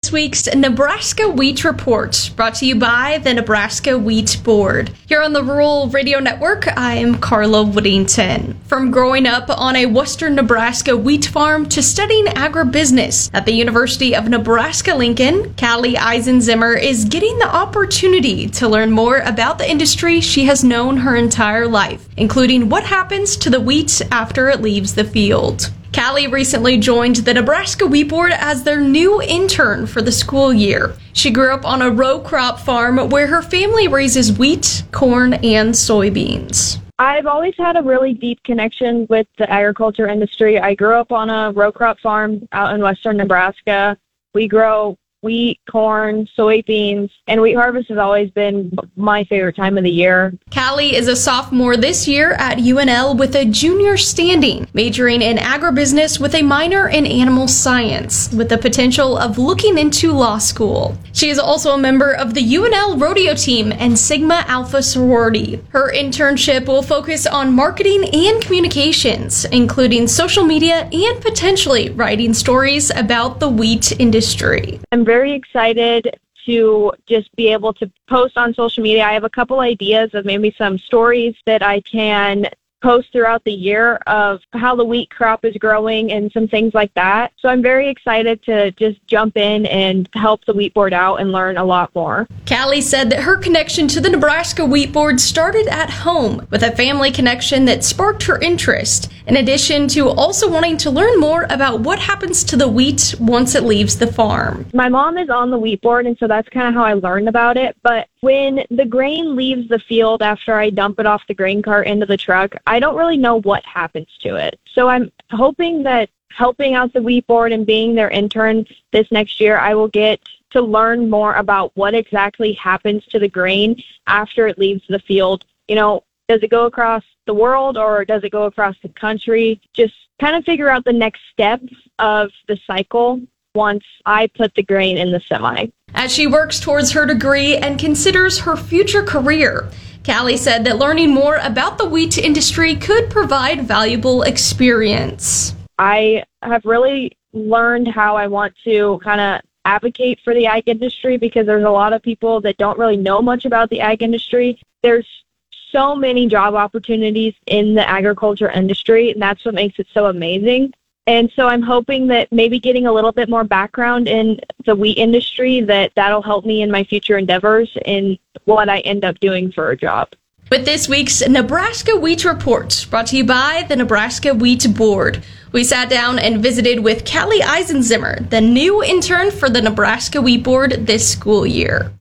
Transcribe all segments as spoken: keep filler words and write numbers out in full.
this week's Nebraska Wheat Report, brought to you by the Nebraska Wheat Board. Here on the Rural Radio Network, I am Carla Whittington. From growing up on a western Nebraska wheat farm to studying agribusiness at the University of Nebraska-Lincoln, Callie Eisenzimmer is getting the opportunity to learn more about the industry she has known her entire life, including what happens to the wheat after it leaves the field. Callie recently joined the Nebraska Wheat Board as their new intern for the school year. She grew up on a row crop farm where her family raises wheat, corn, and soybeans. I've always had a really deep connection with the agriculture industry. I grew up on a row crop farm out in western Nebraska. We grow wheat, corn, soybeans, and wheat harvest has always been my favorite time of the year. Callie is a sophomore this year at U N L with a junior standing, majoring in agribusiness with a minor in animal science, with the potential of looking into law school. She is also a member of the U N L rodeo team and Sigma Alpha sorority. Her internship will focus on marketing and communications, including social media and potentially writing stories about the wheat industry. I'm very excited to just be able to post on social media. I have a couple ideas of maybe some stories that I can post throughout the year of how the wheat crop is growing and some things like that. So I'm very excited to just jump in and help the Wheat Board out and learn a lot more. Callie said that her connection to the Nebraska Wheat Board started at home with a family connection that sparked her interest, in addition to also wanting to learn more about what happens to the wheat once it leaves the farm. My mom is on the Wheat Board, and so that's kind of how I learned about it. But when the grain leaves the field after I dump it off the grain cart into the truck, I don't really know what happens to it. So I'm hoping that helping out the Wheat Board and being their intern this next year, I will get to learn more about what exactly happens to the grain after it leaves the field. You know, does it go across the world or does it go across the country? Just kind of figure out the next steps of the cycle once I put the grain in the semi. As she works towards her degree and considers her future career, Callie said that learning more about the wheat industry could provide valuable experience. I have really learned how I want to kind of advocate for the ag industry because there's a lot of people that don't really know much about the ag industry. There's so many job opportunities in the agriculture industry, and that's what makes it so amazing. And so I'm hoping that maybe getting a little bit more background in the wheat industry, that that'll help me in my future endeavors in what I end up doing for a job. With this week's Nebraska Wheat Report, brought to you by the Nebraska Wheat Board, we sat down and visited with Callie Eisenzimmer, the new intern for the Nebraska Wheat Board this school year.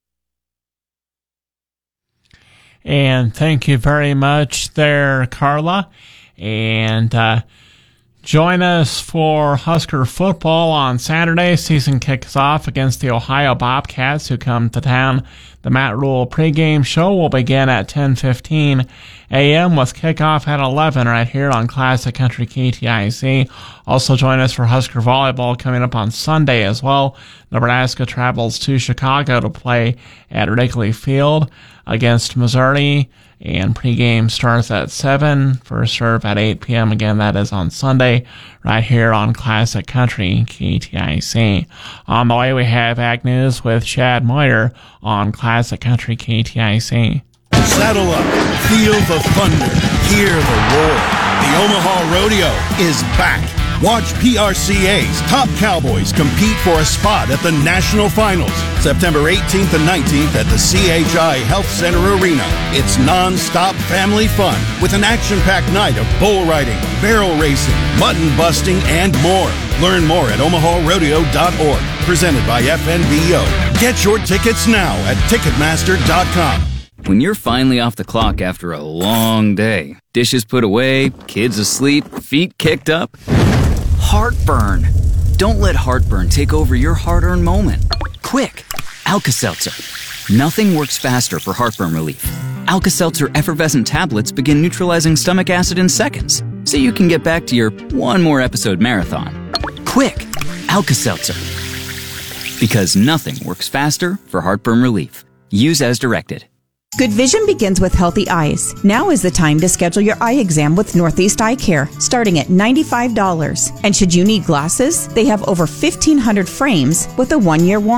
And thank you very much there, Carla. And uh, join us for Husker football on Saturday. Season kicks off against the Ohio Bobcats, who come to town. The Matt Rule pregame show will begin at ten fifteen a.m. with kickoff at eleven right here on Classic Country K T I C. Also join us for Husker volleyball coming up on Sunday as well. Nebraska travels to Chicago to play at Wrigley Field against Missouri, and pregame starts at seven, first serve at eight p.m. Again, that is on Sunday, right here on Classic Country K T I C. On the way, we have Ag News with Chad Moyer on Classic Country K T I C. Saddle up, feel the thunder, hear the roar. The Omaha Rodeo is back. Watch P R C A's top cowboys compete for a spot at the National Finals, September eighteenth and nineteenth at the C H I Health Center Arena. It's non-stop family fun with an action-packed night of bull riding, barrel racing, mutton busting, and more. Learn more at omaha rodeo dot org. Presented by F N B O. Get your tickets now at ticketmaster dot com. When you're finally off the clock after a long day, dishes put away, kids asleep, feet kicked up, heartburn. Don't let heartburn take over your hard-earned moment. Quick, Alka-Seltzer. Nothing works faster for heartburn relief. Alka-Seltzer effervescent tablets begin neutralizing stomach acid in seconds, so you can get back to your one more episode marathon. Quick, Alka-Seltzer. Because nothing works faster for heartburn relief. Use as directed. Good vision begins with healthy eyes. Now is the time to schedule your eye exam with Northeast Eye Care, starting at ninety-five dollars. And should you need glasses, they have over fifteen hundred frames with a one-year warranty.